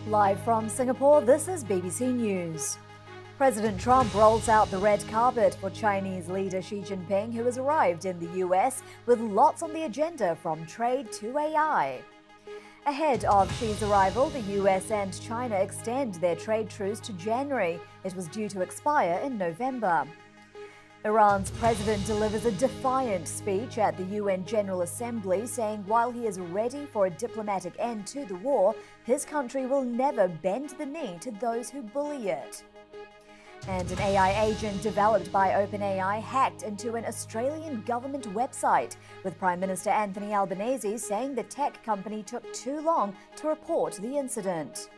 Live from Singapore, this is BBC News. President Trump rolls out the red carpet for Chinese leader Xi Jinping, who has arrived in the US with lots on the agenda from trade to AI. Ahead of Xi's arrival, the US and China extend their trade truce to January. It was due to expire in November. Iran's president delivers a defiant speech at the UN General Assembly, saying while he is ready for a diplomatic end to the war, his country will never bend the knee to those who bully it. And an AI agent developed by OpenAI hacked into an Australian government website, with Prime Minister Anthony Albanese saying the tech company took too long to report the incident.